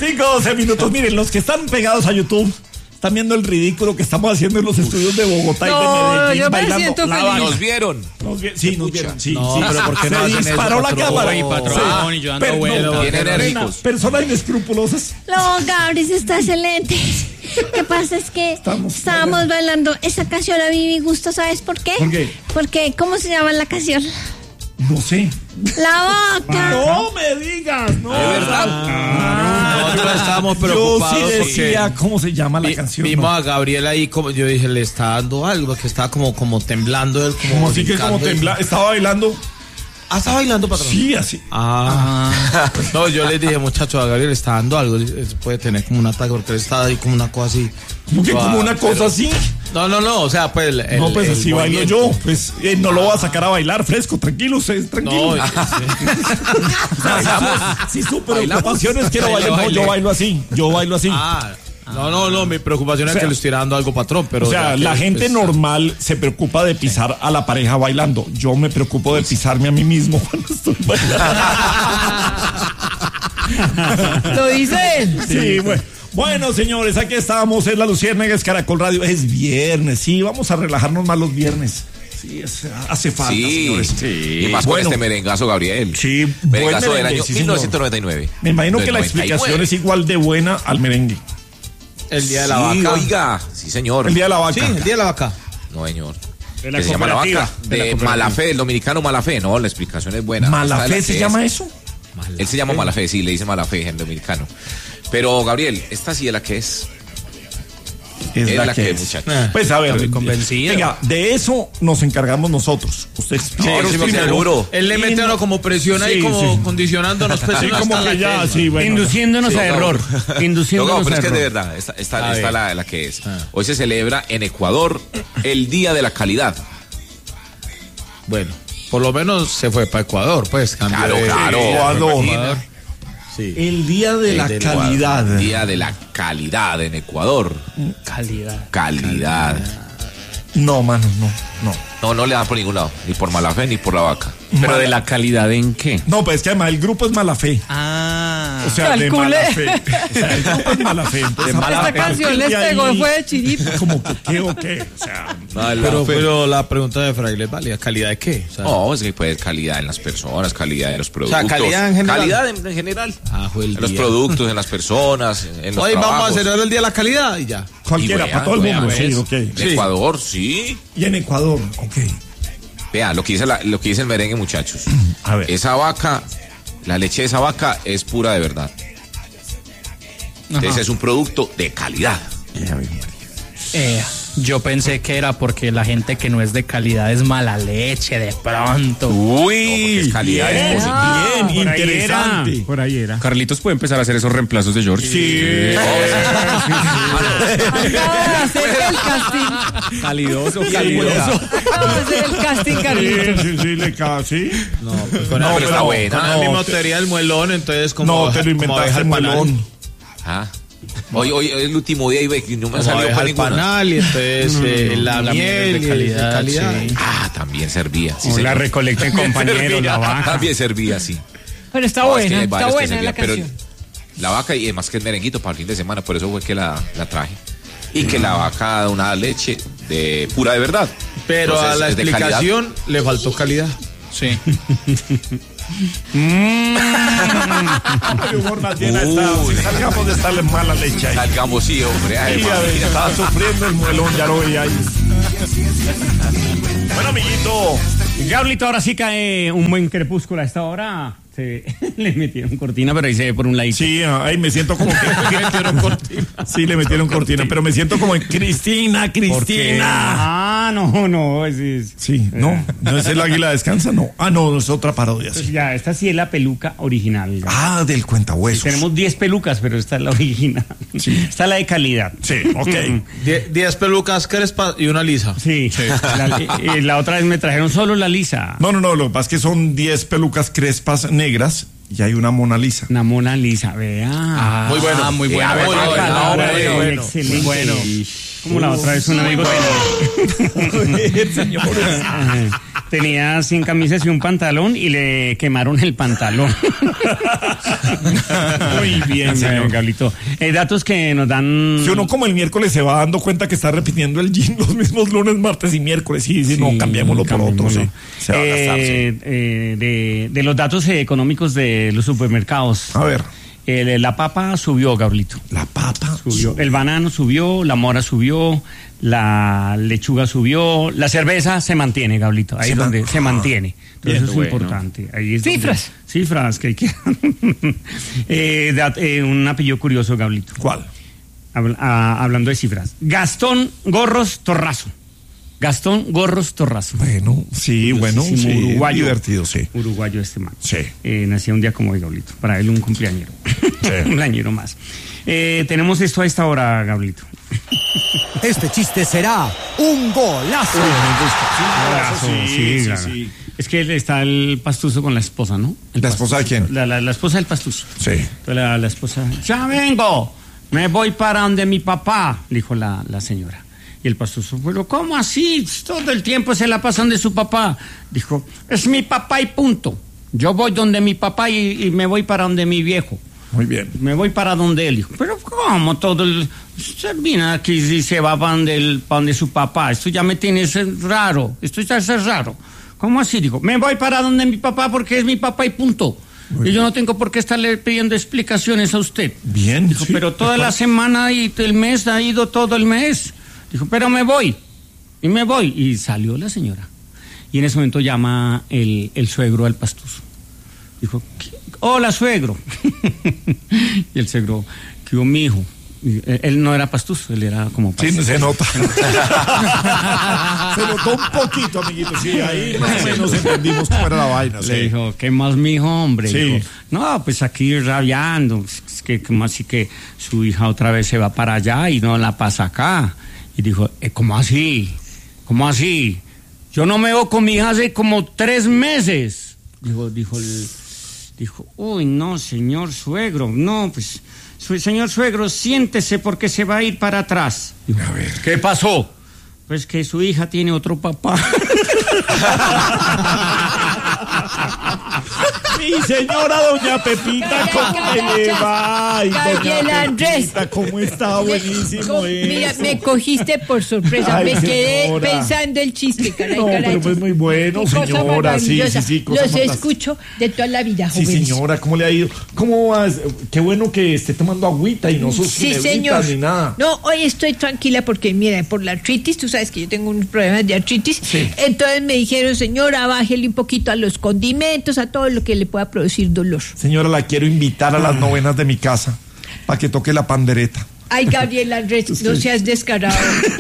5:12 minutos. Miren, los que están pegados a YouTube están viendo el ridículo que estamos haciendo en los estudios de Bogotá y de Medellín. Yo me bailando siento la feliz. vaca. Nos vieron. Nos vieron. Sí, No, sí. pero ¿por qué no Se hacen eso, disparó la patrón? cámara. Y patrón, y yo ando Pero bueno. Bien enérgicos. Personas inescrupulosas. No, Gabris está excelente. Lo que pasa es que estábamos bailando esa canción a mí me gusta, ¿sabes por qué? ¿Por qué? Porque, ¿cómo se llama la canción? No sé. La vaca. No me digas, no. ¿De verdad? Nosotros estábamos Yo preocupados sí decía, porque ¿cómo se llama la canción? vimos No. a Gabriel ahí, como yo dije, le está dando algo, que estaba como temblando él, Como así que como brincando. tembla, estaba bailando. Ah, está bailando, patrón. Sí, así. No, yo les dije, muchachos, a Gabriel le está dando algo, él puede tener como un ataque porque él está ahí como una cosa así. Como que como una cosa Pero- así. No, o sea, pues No, pues el así bailo movimiento. yo. Pues no lo voy a sacar a bailar fresco, tranquilo, ustedes, tranquilo. No, Si su preocupación es que no baile, no, yo bailo así. No, mi preocupación es que le estoy dando algo, patrón, pero... O sea, ya que, la gente pues, normal se preocupa de pisar a la pareja bailando. Yo me preocupo de pisarme a mí mismo cuando estoy bailando. Lo dice él. Sí, bueno. Bueno, señores, aquí estamos en La Luciérnagas, Caracol Radio. Es viernes, sí, vamos a relajarnos más los viernes. Sí, hace falta, Sí. señores. Y más Bueno. con este merengazo, Gabriel. Sí, buen Merengazo del merengue, año sí, señor. 1999. Me imagino que la 99. explicación es igual de buena al merengue. El día de la Sí, vaca. oiga. Sí, señor. El día de la vaca. Sí, el día de la vaca. No, señor. De la ¿Qué se llama la cooperativa. vaca? De Malafé, el dominicano Malafé. No, la explicación es buena. ¿Malafé Esta se es- llama eso? Él se llama Malafé, sí, le dice Malafé, el dominicano. Pero, Gabriel, esta sí es la que es. Es la que es. es, muchachos. Pues a ver, Está muy convencido. venga, de eso nos encargamos nosotros. Usted explica sí, primero. seguro. Él le mete a uno como presión ahí, Sí, como sí. condicionándonos. Pues, Sí, uno como hasta que la ya, que- sí, bueno. Induciéndonos Sí, a no, error. No, Induciéndonos pero a es que error. de verdad, esta A ver. la que es. Hoy se celebra en Ecuador el Día de la Calidad. Bueno, por lo menos se fue para Ecuador, pues. cambió Claro, de- claro. Ecuador. Ecuador. Sí. El día de la del calidad. Día de la Calidad en Ecuador. Calidad. Calidad. No, mano, no. No le dan por ningún lado. Ni por Malafé ni por la vaca. Pero de la calidad en qué? No, pues es que además el grupo es mala fe. Ah. O sea, de Calcule. mala fe. O sea, el grupo es mala fe. Entonces, Esta canción les pegó, fue de chirito. Como que qué o qué. O sea, Pero la pregunta de Fraile es válida. ¿Calidad de qué? O sea, No, es que puede calidad en las personas, calidad en los productos. calidad en general. Calidad en general. fue el En los día. productos, en las personas, en los Hoy vamos a trabajos. celebrar el Día de la Calidad y ya. cualquiera, Y vea, para todo el vea, mundo. pues. Sí, ok. En Ecuador, sí. Y en Ecuador, ok. Vea, lo que dice el merengue, muchachos. A ver. Esa vaca, la leche de esa vaca es pura de verdad. Entonces es un producto de calidad. Yo pensé que era porque la gente que no es de calidad es mala leche de pronto. Uy, es calidad, es Bien, positiva. bien, interesante. Por ahí era. Carlitos puede empezar a hacer esos reemplazos de George. Sí. Acaba de hacer el casting. Calidoso, Acaba de hacer el casting, Carlitos. Sí, le cae, sí. No, pues con No, el- pero está buena. Con la misma teoría del muelón, entonces como... No, te lo como inventaste abeja el al panal. melón. Ah. Hoy es el último día y ve que no me Como salió abeja para al ninguna. panal y entonces la la miel miel de y calidad, sí. Ah, también servía. Sí, O la señor. recolecta en compañeros, la vaca. También servía, sí. Pero está No, es que buena, hay está varios que buena la servían, pero canción. la vaca y además que es merenguito para el fin de semana, por eso fue que la traje. Y que la vaca da una leche de pura de verdad. Pero Entonces, a la es de calidad. explicación le faltó calidad. Sí. El humor más bien ha estado. Si salgamos de estarle mala leche ahí. Salgamos, sí, hombre. Ay, Sí, a ver, mamita. estaba sufriendo el muelón, ya lo veía ahí. Bueno, amiguito. Gablito, ahora sí cae un buen crepúsculo a esta hora. Le metieron cortina, pero ahí se ve por un ladito. Sí, ahí me siento como que le metieron cortina. Sí, le metieron cortina, pero me siento como en Cristina. Ah, no, es Sí, no es el águila descansa, no. Ah, no, es otra parodia. pues Sí. ya, esta sí es la peluca original. Ah, del cuentahuesos. Tenemos 10 pelucas, pero esta es la original. Sí. Esta es la de calidad. Sí, ok. 10 pelucas crespas y una lisa. Sí. La otra vez me trajeron solo la lisa. No, lo que pasa es que son 10 pelucas crespas negras y hay una Mona Lisa. Una Mona Lisa, vea. Muy bueno. Muy bueno. bueno. Muy bueno, Palabra, bueno, excelente. muy bueno. Como la otra vez un amigo tenía 100 camisas y un pantalón y le quemaron el pantalón. Muy bien, señor Gablito. Datos que nos dan... Si uno como el miércoles se va dando cuenta que está repitiendo el gym los mismos lunes, martes y miércoles, sí, no, cambiémoslo por otro, sí. Se va a gastar, sí. De los datos económicos de los supermercados. A ver. La papa subió, Gablito. La papa subió. El banano subió, la mora subió, la lechuga subió, la cerveza se mantiene, Gablito. Ahí es donde se mantiene. Entonces eso es importante. Ahí es cifras que hay que... un apellido curioso, Gablito. ¿Cuál? Hablando de cifras. Gastón Gorros Torrazo. Bueno, sí, uruguayo, divertido, sí. Uruguayo man. Sí. Nació un día como hoy, Gablito. Para él un cumpleañero. Sí. Un cumpleañero más. Tenemos esto a esta hora, Gablito. Este chiste será un golazo. Sí. Es que está el pastuso con la esposa, ¿no? ¿La esposa de quién? La esposa del pastuso. Sí. Entonces la esposa, ya vengo, me voy para donde mi papá, dijo la señora. Y el pastuso, pero ¿cómo así? Todo el tiempo se la pasan de su papá. Dijo, es mi papá y punto. Yo voy donde mi papá y me voy para donde mi viejo. Muy bien. Me voy para donde él. Dijo, pero ¿cómo todo el... Usted viene aquí y se va para donde su papá. Esto ya me tiene raro. Esto ya es raro. ¿Cómo así? Dijo, me voy para donde mi papá porque es mi papá y punto. Y yo no tengo por qué estarle pidiendo explicaciones a usted. Bien. Dijo, sí, pero toda la semana y el mes ha ido todo el mes. Dijo, pero me voy. Y me voy. Y salió la señora. Y en ese momento llama el suegro al pastuso. Dijo, hola, suegro. Y el suegro, ¿qué hubo, mi hijo? Él no era pastuso, él era como pastuso. Sí, se nota. Se notó un poquito, amiguito. Sí, ahí más o menos entendimos cómo era la vaina. Le dijo, ¿qué más, mijo, hombre? Sí. Dijo, no, pues aquí rabiando. Es que como así que su hija otra vez se va para allá y no la pasa acá. Y dijo, ¿cómo así? ¿Cómo así? Yo no me veo con mi hija hace como 3 meses. Dijo, uy, no, señor suegro, no, pues, señor suegro, siéntese porque se va a ir para atrás. Dijo, a ver. ¿Qué pasó? Pues que su hija tiene otro papá. Mi señora doña Pepita, ¿cómo le va? Gabriel Andrés. Pepita, ¿cómo está? Buenísimo. Mira, me cogiste por sorpresa. Ay, me quedé señora. pensando el chiste, caray. No, pero pues muy bueno, señora. Sí. Los escucho de toda la vida, Sí, jóvenes. señora, ¿cómo le ha ido? ¿Cómo vas? Qué bueno que esté tomando agüita y no sus Sí, señor. ni nada. No, hoy estoy tranquila porque, mira, por la artritis, tú sabes que yo tengo unos problemas de artritis. Sí. Entonces me dijeron, señora, bájele un poquito a los condimentos, a todo lo que le pueda producir dolor. Señora, la quiero invitar a las novenas de mi casa para que toque la pandereta. Ay, Gabriel Andrés, no seas descarado.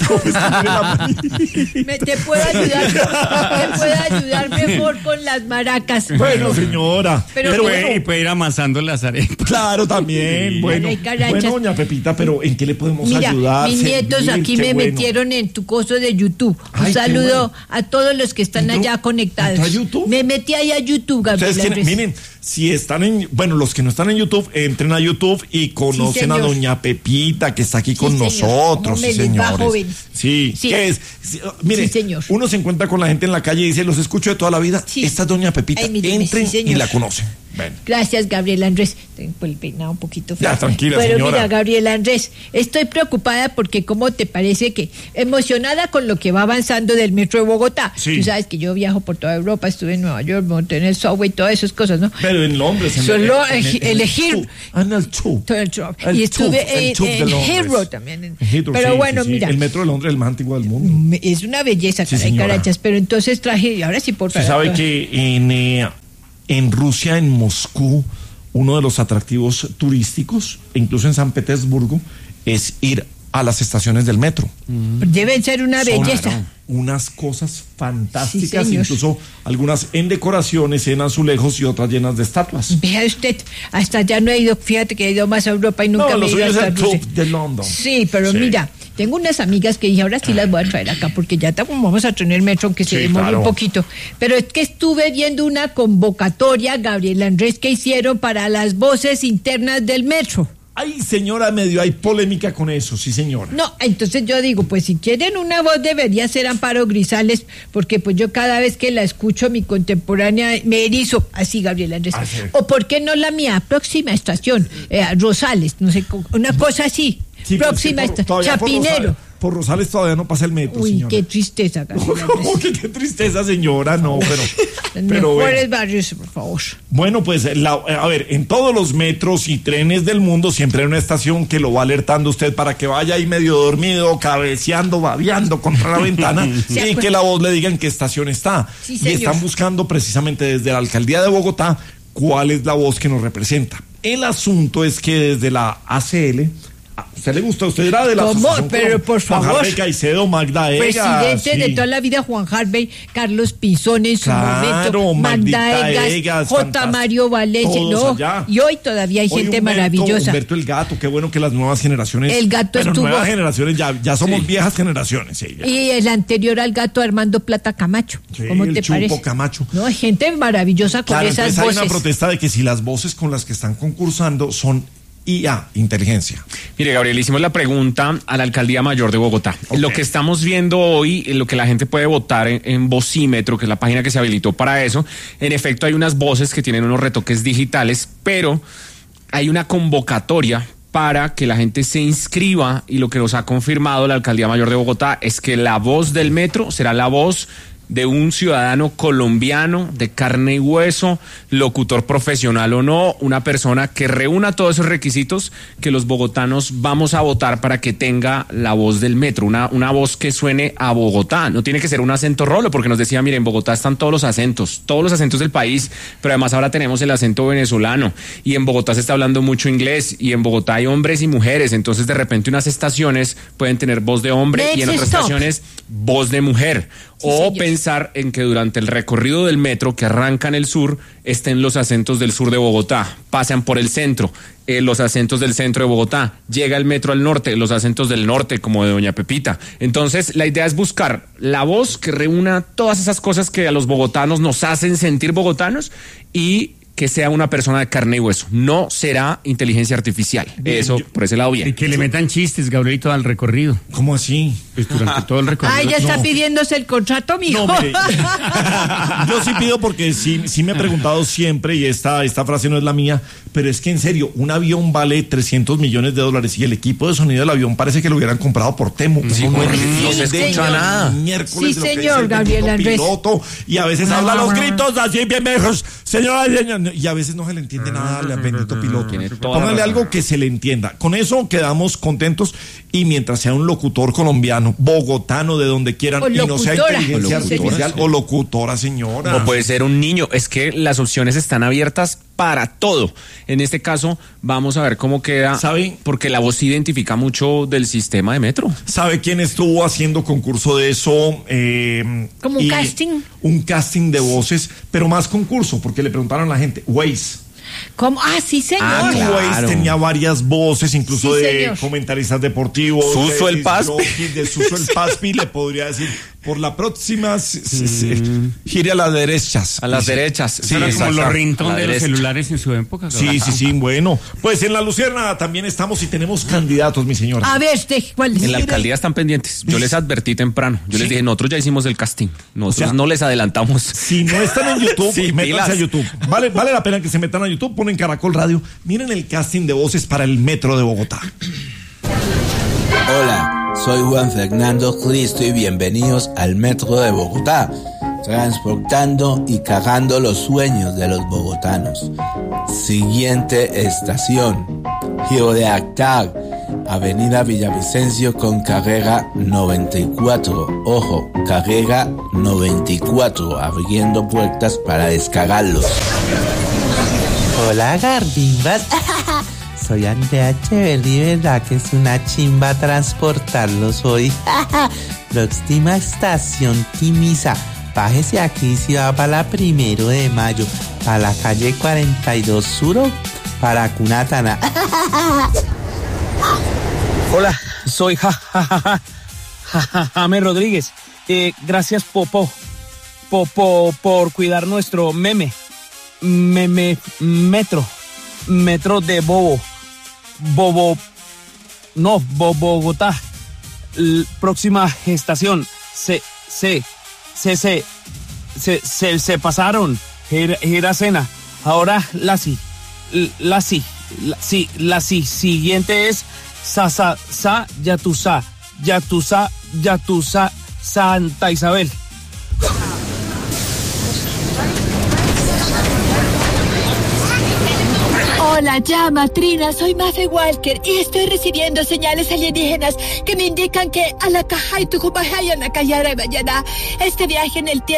Te puedo ayudar mejor con las maracas. Bueno, señora. Pero Y puede ir amasando las arepas. Claro, también. Sí. Bueno, Ay, carachas. doña Pepita, pero ¿en qué le podemos Mira, ayudar? mis nietos Servir, aquí qué me bueno. metieron en tu coso de YouTube. Un Ay, qué saludo bueno. a todos los que están ¿Entró- allá conectados. entró a YouTube? Me metí ahí a YouTube, Gabriel Ustedes Andrés. miren, si están los que no están en YouTube, entren a YouTube y conocen a señor. doña Pepita, que está aquí Sí, con señor. nosotros, ¿Cómo sí, me les va, señores. joven? Sí, Sí. ¿qué es? Mire, Sí, señor. uno se encuentra con la gente en la calle y dice, los escucho de toda la vida. Sí. Esta es doña Pepita. Ay, míreme, Entren sí, y señor. la conocen. Ven. Gracias, Gabriel Andrés. Tengo el peinado un poquito feo. Ya, tranquila, Pero señora. mira, Gabriel Andrés, estoy preocupada porque ¿cómo te parece que emocionada con lo que va avanzando del metro de Bogotá? Sí. Tú sabes que yo viajo por toda Europa, estuve en Nueva York, monté en el subway, todas esas cosas, ¿no? Pero en Londres. Solo elegir- En el tube. Todo el tube. El Y estuve tube, el tube de en Londres. Heathrow también. Heathrow, Pero sí, bueno, sí, sí. mira. El metro de Londres es el más antiguo del mundo. Es una belleza, Sí, caray, señora. carachas. Pero entonces traje, y ahora sí por Usted favor. sabe que en Rusia, en Moscú, uno de los atractivos turísticos, incluso en San Petersburgo, es ir a las estaciones del metro. Deben ser una Son belleza. unas cosas fantásticas, Sí, señor. incluso algunas en decoraciones, en azulejos y otras llenas de estatuas. Vea usted, hasta allá no he ido, fíjate que he ido más a Europa y nunca No, me lo he ido suyo es hasta el Rusia. tube de London. Sí, pero Sí. mira, tengo unas amigas que dije, ahora sí las voy a traer acá, porque ya vamos a tener metro, aunque se Sí, demore claro. un poquito. Pero es que estuve viendo una convocatoria, Gabriel Andrés, que hicieron para las voces internas del metro. Ay, señora, medio hay polémica con eso, sí, señora. No, entonces yo digo, pues si quieren una voz debería ser Amparo Grisales, porque pues yo cada vez que la escucho, mi contemporánea, me erizo, así, Gabriel Andrés. O por qué no la mía, próxima estación, Rosales, no sé, una cosa así, Sí, próxima estación, Chapinero. Por Rosales todavía no pasa el metro, Uy, señora. qué tristeza, Gabriel Andrés. qué tristeza, señora, no, pero Mejores bueno. barrios, por favor. Bueno, pues, a ver, en todos los metros y trenes del mundo siempre hay una estación que lo va alertando usted para que vaya ahí medio dormido, cabeceando, babeando contra la ventana y que la voz le diga en qué estación está. Sí, y señor. están buscando precisamente desde la Alcaldía de Bogotá cuál es la voz que nos representa. El asunto es que desde la ACL... ¿A usted le gusta? ¿Usted era de la ¿Cómo? Asociación Pero, Colombiana? por favor. Juan Harvey Caicedo, Magda Egas. Presidente de sí. toda la vida, Juan Harvey, Carlos Pinzón en su Claro, momento, Magda Magdita Egas, Egas, J. Mario Valencia, todos no, allá. y hoy todavía hay Hoy gente Humberto, maravillosa. Humberto el Gato, qué bueno que las nuevas generaciones. El Gato bueno, estuvo- nuevas generaciones, ya somos viejas generaciones. Sí, ya. Y el anterior al Gato, Armando Plata Camacho. Sí, ¿Cómo el te Chupo parece? Camacho. No, hay gente maravillosa con Claro, esas entonces hay voces. una protesta de que si las voces con las que están concursando son IA, inteligencia. Mire, Gabriel, hicimos la pregunta a la Alcaldía Mayor de Bogotá. Ok. Lo que estamos viendo hoy, lo que la gente puede votar en Vocímetro, que es la página que se habilitó para eso, en efecto hay unas voces que tienen unos retoques digitales, pero hay una convocatoria para que la gente se inscriba, y lo que nos ha confirmado la Alcaldía Mayor de Bogotá es que la voz del metro será la voz de un ciudadano colombiano de carne y hueso, locutor profesional o no, una persona que reúna todos esos requisitos que los bogotanos vamos a votar para que tenga la voz del metro, una voz que suene a Bogotá. No tiene que ser un acento rolo, porque nos decía, miren, en Bogotá están todos los acentos del país, pero además ahora tenemos el acento venezolano, y en Bogotá se está hablando mucho inglés, y en Bogotá hay hombres y mujeres, entonces de repente unas estaciones pueden tener voz de hombre y en Next otras stop. estaciones voz de mujer. Sí, O señor. pensar en que durante el recorrido del metro que arranca en el sur estén los acentos del sur de Bogotá, pasan por el centro, los acentos del centro de Bogotá, llega el metro al norte, los acentos del norte, como de Doña Pepita. Entonces la idea es buscar la voz que reúna todas esas cosas que a los bogotanos nos hacen sentir bogotanos, y que sea una persona de carne y hueso. No será inteligencia artificial. Eso, por ese lado, Y bien. que le metan chistes, Gabrielito, al recorrido. ¿Cómo así? Pues durante todo el recorrido. Ay, ya está No. pidiéndose el contrato, mijo. No, mire, yo sí pido, porque sí me he preguntado siempre, y esta frase no es la mía, pero es que en serio, un avión vale $300 millones y el equipo de sonido del avión parece que lo hubieran comprado por Temu. Sí, Eso porque entiende no se escucha señor. nada. Miércoles Sí, de lo que señor, dice el Gabriel bendito Andrés. piloto, y a veces habla los gritos así bien viejos, señora, y a veces no se le entiende nada al bendito piloto. Tiene toda la Póngale razón. algo que se le entienda. Con eso quedamos contentos, y mientras sea un locutor colombiano, bogotano, de donde quieran, O y no sea locutora. inteligencia O locutora, artificial sí. o locutora, señora. O puede ser un niño. Es que las opciones están abiertas para todo. En este caso, vamos a ver cómo queda. ¿Sabe? Porque la voz se identifica mucho del sistema de metro. ¿Sabe quién estuvo haciendo concurso de eso? ¿Como un casting? Un casting de voces, pero más concurso, porque le preguntaron a la gente, Waze. ¿Cómo? Ah, sí, señor. Ah, claro. Waze tenía varias voces, incluso Sí, de señor. comentaristas deportivos. Suso de el Paspi. disc-jockeys, de Suso el Paspi, le podría decir, por la próxima, gire a las derechas. A las Dice. derechas. Sí, Era como exacto. los A ringtones la de los derecha. celulares en su época. Sí, bueno. Pues en La Luciérnaga también estamos, y tenemos candidatos, mi señora. A ver, ¿cuál es? En la alcaldía están pendientes. Yo les advertí temprano. Yo les dije, nosotros ya hicimos el casting. Nosotros O sea, no les adelantamos. Si no están en YouTube, Sí, métanse pilas. a YouTube. Vale la pena que se metan a YouTube, ponen Caracol Radio. Miren el casting de voces para el Metro de Bogotá. Hola, soy Juan Fernando Cristo y bienvenidos al Metro de Bogotá, transportando y cagando los sueños de los bogotanos. Siguiente estación, Giro de Actar, Avenida Villavicencio con carrera 94. Ojo, carrera 94, abriendo puertas para descargarlos. Hola, Garbimbas. Soy Andrea Echeverry, ¿verdad que es una chimba transportarlos hoy? Próxima estación, Timisa. Bájese aquí si va para la 1 de mayo, para la calle 42 Sur, para Cunatana. Hola, soy James Rodríguez. Gracias, Popo, por cuidar nuestro metro de bobo. Bogotá. Próxima estación. Se pasaron. Era cena. Ahora la siguiente es Yatusa, Santa Isabel. Hola, llama Trina, soy Mafe Walker y estoy recibiendo señales alienígenas que me indican que a la caja y tu mañana este viaje en el tiempo